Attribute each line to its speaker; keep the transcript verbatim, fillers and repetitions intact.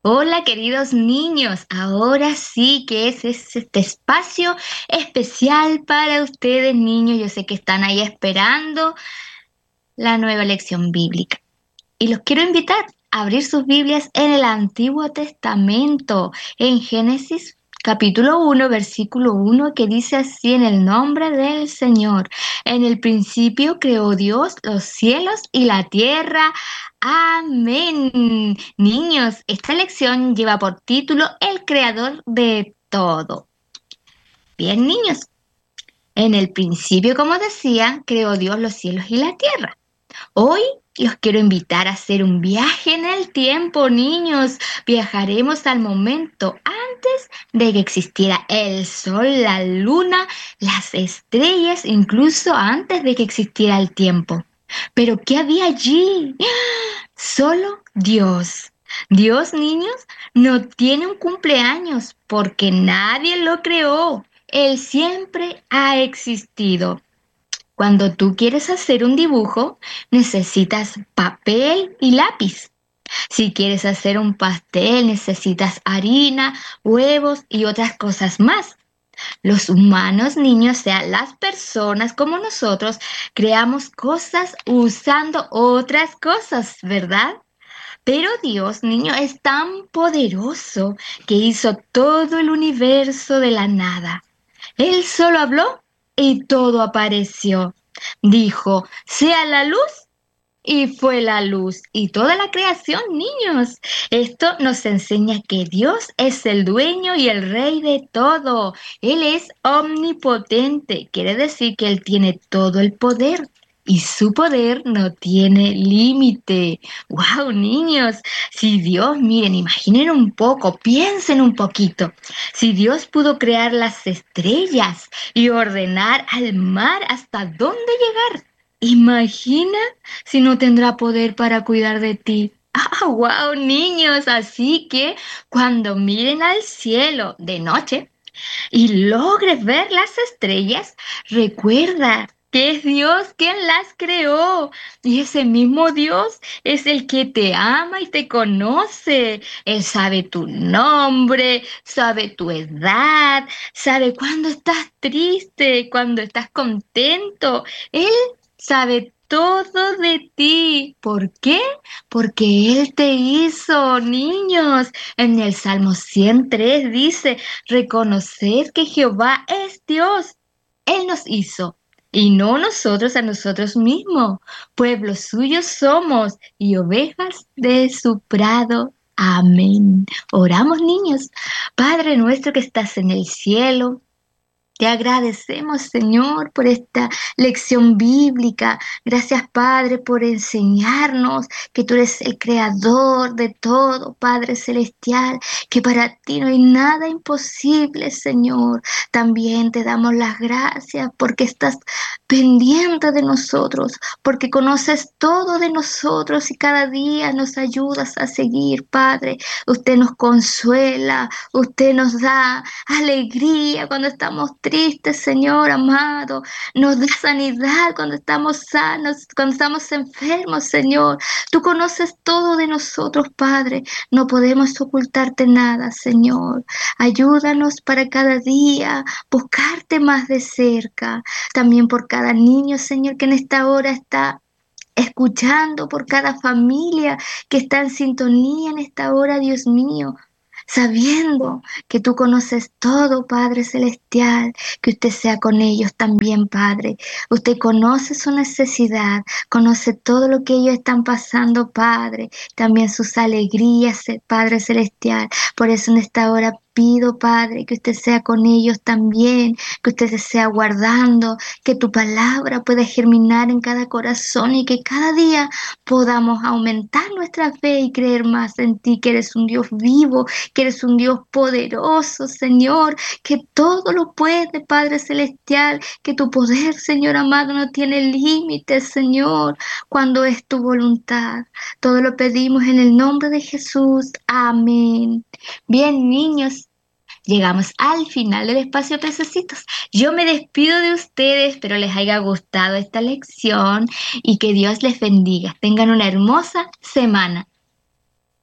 Speaker 1: Hola, queridos niños. Ahora sí que es, es este espacio especial para ustedes, niños. Yo sé que están ahí esperando la nueva lección bíblica. Y los quiero invitar a abrir sus Biblias en el Antiguo Testamento, en Génesis capítulo uno, versículo uno, que dice así: en el nombre del Señor. En el principio creó Dios los cielos y la tierra. Amén. Niños, esta lección lleva por título El creador de todo. Bien, niños, en el principio, como decía, creó Dios los cielos y la tierra. Hoy los quiero invitar a hacer un viaje en el tiempo, niños. Viajaremos al momento antes de que existiera el sol, la luna, las estrellas, incluso antes de que existiera el tiempo. ¿Pero qué había allí? Solo Dios. Dios, niños, no tiene un cumpleaños porque nadie lo creó. Él siempre ha existido. Cuando tú quieres hacer un dibujo, necesitas papel y lápiz. Si quieres hacer un pastel, necesitas harina, huevos y otras cosas más. Los humanos, niños, o sea, las personas como nosotros, creamos cosas usando otras cosas, ¿verdad? Pero Dios, niño, es tan poderoso que hizo todo el universo de la nada. Él solo habló y todo apareció. Dijo, sea la luz, y fue la luz. Y toda la creación, niños. Esto nos enseña que Dios es el dueño y el rey de todo. Él es omnipotente. Quiere decir que Él tiene todo el poder. Y su poder no tiene límite. ¡Wow, niños! Si Dios, miren, imaginen un poco, piensen un poquito. Si Dios pudo crear las estrellas y ordenar al mar hasta dónde llegar, imagina si no tendrá poder para cuidar de ti. ¡Ah, wow, niños! Así que cuando miren al cielo de noche y logres ver las estrellas, recuerda que es Dios quien las creó. Y ese mismo Dios es el que te ama y te conoce. Él sabe tu nombre, sabe tu edad, sabe cuándo estás triste, cuándo estás contento. Él sabe todo de ti. ¿Por qué? Porque Él te hizo, niños. En el Salmo ciento tres dice, reconoced que Jehová es Dios. Él nos hizo y no nosotros a nosotros mismos. Pueblo suyo somos y ovejas de su prado. Amén. Oramos, niños. Padre nuestro que estás en el cielo, te agradecemos, Señor, por esta lección bíblica. Gracias, Padre, por enseñarnos que tú eres el creador de todo, Padre celestial, que para ti no hay nada imposible, Señor. También te damos las gracias porque estás pendiente de nosotros, porque conoces todo de nosotros y cada día nos ayudas a seguir, Padre. Usted nos consuela, usted nos da alegría cuando estamos tristes, Señor amado. Nos da sanidad cuando estamos sanos, cuando estamos enfermos, Señor. Tú conoces todo de nosotros, Padre. No podemos ocultarte nada, Señor. Ayúdanos para cada día buscarte más de cerca. También por cada niño, Señor, que en esta hora está escuchando, por cada familia que está en sintonía en esta hora, Dios mío, sabiendo que tú conoces todo, Padre Celestial, que usted sea con ellos también, Padre. Usted conoce su necesidad, conoce todo lo que ellos están pasando, Padre, también sus alegrías, eh, Padre Celestial. Por eso en esta hora pido, Padre, que usted sea con ellos también, que usted se sea guardando, que tu palabra pueda germinar en cada corazón y que cada día podamos aumentar nuestra fe y creer más en ti, que eres un Dios vivo, que eres un Dios poderoso, Señor, que todo lo puede, Padre Celestial, que tu poder, Señor amado, no tiene límites, Señor, cuando es tu voluntad. Todo lo pedimos en el nombre de Jesús. Amén. Bien, niños, llegamos al final del espacio Pececitos. Yo me despido de ustedes, espero les haya gustado esta lección y que Dios les bendiga. Tengan una hermosa semana.